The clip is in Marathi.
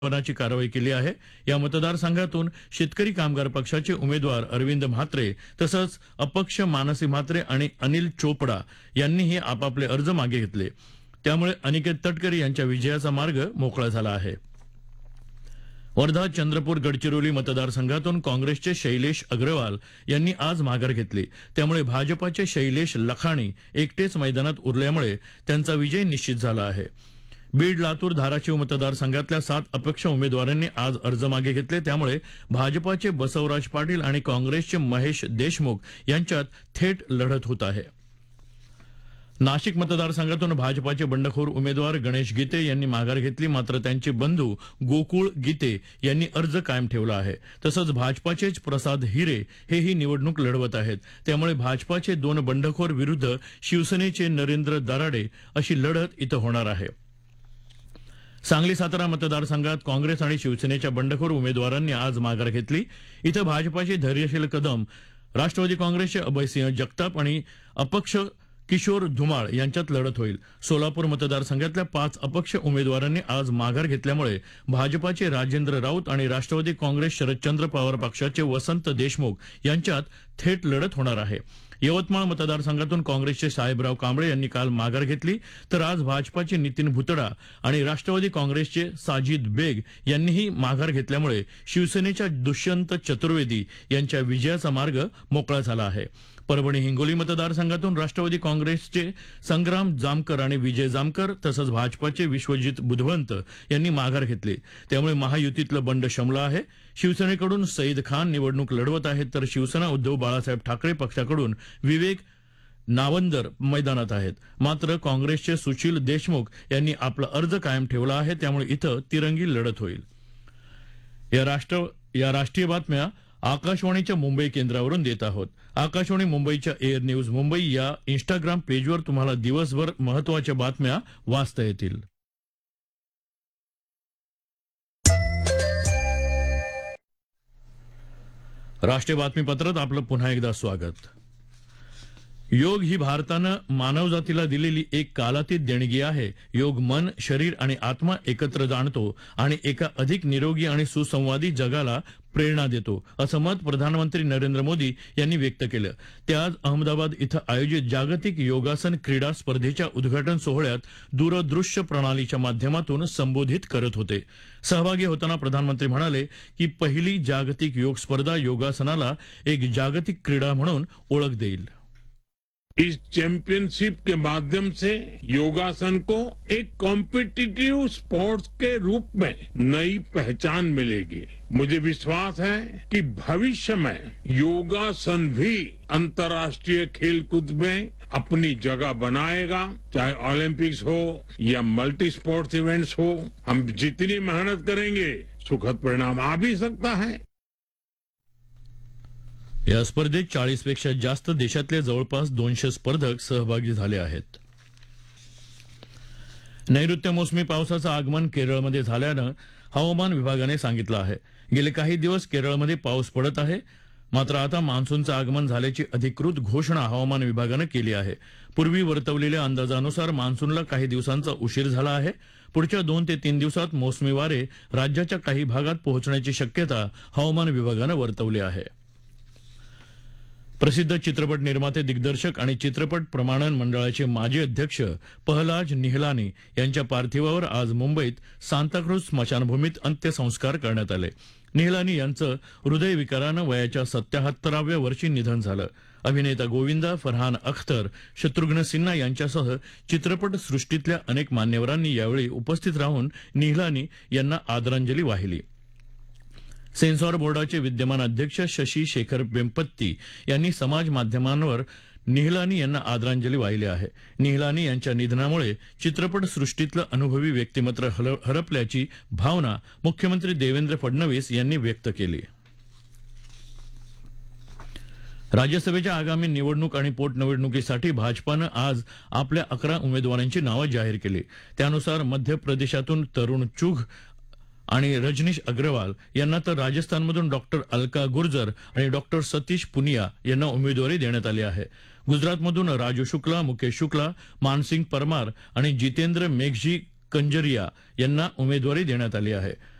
वनाची कारवाई केली आहे। या मतदारसंघातून शेतकरी कामगार पक्षाचे उमेदवार अरविंद म्हात्रे तसंच अपक्ष मानसी म्हात्रे आणि अनिल चोपडा यांनीही आपापले अर्ज मागे घेतले। त्यामुळे अनिकेत तटकरे यांच्या विजयाचा मार्ग मोकळा झाला आहे। वर्धा चंद्रपूर गडचिरोली मतदारसंघातून काँग्रेसचे शैलेश अग्रवाल यांनी आज माघार घेतली। त्यामुळे भाजपाचे शैलेश लखाणी एकटेच मैदानात उरल्यामुळे त्यांचा विजय निश्चित झाला आहे। बीड लातूर धाराशिव मतदारसंघातल्या 7 अपक्ष उमेदवारांनी आज अर्ज मागे घेतले। त्यामुळे भाजपाचे बसवराज पाटील आणि काँग्रेसचे महेश देशमुख यांच्यात थेट लढत होत आहे। नाशिक मतदारसंघातून भाजपाचे बंडखोर उमेदवार गणेश गीते यांनी माघार घेतली, मात्र त्यांचे बंधू गोकुळ गीते यांनी अर्ज कायम ठेवला आहे। तसंच भाजपाचेच प्रसाद हिरे हेही निवडणूक लढवत आहेत। त्यामुळे भाजपाचे 2 बंडखोर विरुद्ध शिवसेनेचे नरेंद्र दराडे अशी लढत इथं होणार आहे। सांगली सातारा मतदारसंघात काँग्रेस आणि शिवसेनेच्या बंडखोर उमेदवारांनी आज माघार घेतली। इथं भाजपाचे धैर्यशील कदम, राष्ट्रवादी काँग्रेसचे अभयसिंह जगताप आणि अपक्ष किशोर धुमाळ यांच्यात लढत होईल। सोलापूर मतदारसंघातल्या 5 अपक्ष उमेदवारांनी आज माघार घेतल्यामुळे भाजपाचे राजेंद्र राऊत आणि राष्ट्रवादी काँग्रेस शरदचंद्र पवार पक्षाचे वसंत देशमुख यांच्यात थेट लढत होणार आहे। यवतमाळ मतदारसंघातून काँग्रेसचे साहेबराव कांबळे यांनी काल माघार घेतली, तर आज भाजपाचे नितीन भुतडा आणि राष्ट्रवादी काँग्रेसचे साजिद बेग यांनीही माघार घेतल्यामुळे शिवसेनेच्या दुष्यंत चतुर्वेदी यांच्या विजयाचा मार्ग मोकळा झाला आहे। परभणी हिंगोली मतदारसंघातून राष्ट्रवादी काँग्रेसचे संग्राम जामकर आणि विजय जामकर तसंच भाजपाचे विश्वजित बुधवंत यांनी माघार घेतली। त्यामुळे महायुतीतलं बंड शमलं आहे। शिवसेनेकडून सईद खान निवडणूक लढवत आहेत, तर शिवसेना उद्धव बाळासाहेब ठाकरे पक्षाकडून विवेक नावंदर मैदानात आहेत। मात्र काँग्रेसचे सुशील देशमुख यांनी आपला अर्ज कायम ठेवला आहे। त्यामुळे इथं तिरंगी लढत होईल। या राष्ट्रीय बातम्या आकाशवाणीच्या मुंबई केंद्रावरून देत आहोत। आकाशवाणी मुंबईच्या एअर न्यूज मुंबई या इंस्टाग्राम पेजवर तुम्हाला दिवसभर महत्त्वाच्या बातम्या वाचता येतील। राष्ट्रीय बातमीपत्रात आपलं पुन्हा एकदा स्वागत। योग ही भारतानं मानवजातीला दिलेली एक कालातीत देणगी आहे। योग मन, शरीर आणि आत्मा एकत्र जाणतो आणि एका अधिक निरोगी आणि सुसंवादी जगाला प्रेरणा देतो, असं मत प्रधानमंत्री नरेंद्र मोदी यांनी व्यक्त केलं। ते आज अहमदाबाद इथं आयोजित जागतिक योगासन क्रीडा स्पर्धेच्या उद्घाटन सोहळ्यात दूरदृश्य प्रणालीच्या माध्यमातून संबोधित करत होते। सहभागी होताना प्रधानमंत्री म्हणाले की पहिली जागतिक योग स्पर्धा योगासनाला एक जागतिक क्रीडा म्हणून ओळख देईल। इस चैंपियनशिप के माध्यम से योगासन को एक कॉम्पिटिटिव स्पोर्ट्स के रूप में नई पहचान मिलेगी। मुझे विश्वास है कि भविष्य में योगासन भी अंतर्राष्ट्रीय खेलकूद में अपनी जगह बनाएगा। चाहे ओलंपिक्स हो या मल्टी स्पोर्ट्स इवेंट्स हो, हम जितनी मेहनत करेंगे सुखद परिणाम आ भी सकता है। या स्पर्धेत 40 पेक्षा जास्त देशातले जवळपास 200 स्पर्धक सहभागी झाले आहेत। नैऋत्य मोसमी पावसाचं आगमन केरळमध्ये झाल्यानं हवामान विभागाने सांगितलं आहे। गेले काही दिवस केरळमध्ये पाऊस पडत आहे, मात्र आता मान्सूनचं आगमन झाल्याची अधिकृत घोषणा हवामान विभागानं केली आहे। पूर्वी वर्तवलेल्या अंदाजानुसार मान्सूनला काही दिवसांचा उशीर झाला आहे। पुढच्या 2 ते 3 दिवसात मोसमी वारे राज्याच्या काही भागात पोहोचण्याची शक्यता हवामान विभागानं वर्तवली आहे। प्रसिद्ध चित्रपट निर्माते, दिग्दर्शक आणि चित्रपट प्रमाणन मंडळाचे माजी अध्यक्ष पहलाज निहलानी यांच्या पार्थिवावर आज मुंबईत सांताक्रूज स्मशानभूमीत अंत्यसंस्कार करण्यात आले। निहलानी यांचं हृदयविकारानं वयाच्या 77व्या वर्षी निधन झालं। अभिनेता गोविंदा, फरहान अख्तर, शत्रुघ्न सिन्हा यांच्यासह चित्रपट सृष्टीतल्या अनेक मान्यवरांनी यावेळी उपस्थित राहून निहलानी यांना आदरांजली वाहिली। सेन्सॉर बोर्डाचे विद्यमान अध्यक्ष शशी शेखर वेंपत्ती यांनी समाज माध्यमांवर निहलानी यांना आदरांजली वाहिली आहे। निहलानी यांच्या निधनामुळे चित्रपट सृष्टीतलं अनुभवी व्यक्तिमत्व हरपल्याची भावना मुख्यमंत्री देवेंद्र फडणवीस यांनी व्यक्त केली। राज्यसभेच्या आगामी निवडणूक आणि पोटनिवडणुकीसाठी भाजपानं आज आपल्या 11 उमेदवारांची नावं जाहीर केली। त्यानुसार मध्य प्रदेशातून तरुण चुघ आणि रजनीश अग्रवाल यांना, तर राजस्थानमधून डॉक्टर अलका गुर्जर आणि डॉक्टर सतीश पुनिया यांना उमेदवारी देण्यात आली आहे। गुजरातमधून राजू शुक्ला, मुकेश शुक्ला, मानसिंग परमार आणि जितेंद्र मेघजी कंजरिया यांना उमेदवारी देण्यात आली आहे।